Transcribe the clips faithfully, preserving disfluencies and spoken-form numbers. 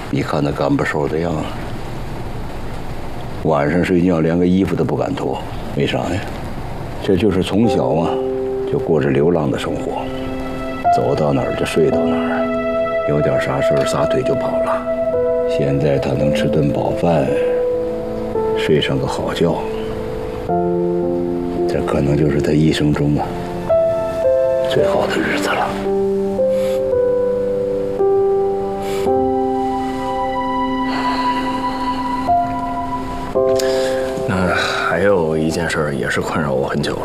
你看他干巴瘦的样子，晚上睡觉连个衣服都不敢脱，为啥呀？这就是从小啊就过着流浪的生活，走到哪儿就睡到哪儿，有点啥事儿撒腿就跑了。现在他能吃顿饱饭，睡上个好觉，这可能就是他一生中啊最好的日子了。 那还有一件事也是困扰我很久了。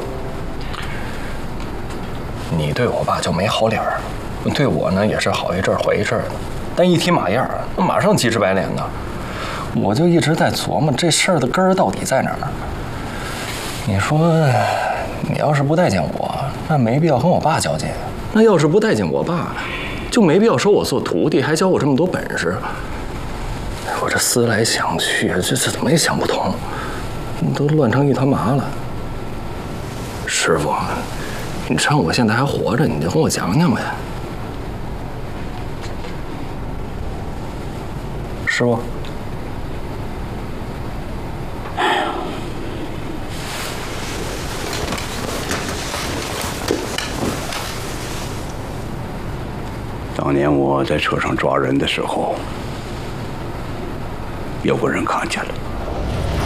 你对我爸就没好脸儿，对我呢也是好一阵儿坏一阵儿的，但一提马燕儿，那马上急赤白脸的。我就一直在琢磨这事儿的根儿到底在哪儿。你说，你要是不待见我，那没必要跟我爸较劲；那要是不待见我爸，就没必要收我做徒弟，还教我这么多本事。我这思来想去，这这怎么也想不通，都乱成一团麻了。师傅，你趁我现在还活着，你就跟我讲讲呗。师傅。 当年我在车上抓人的时候，有个人看见了。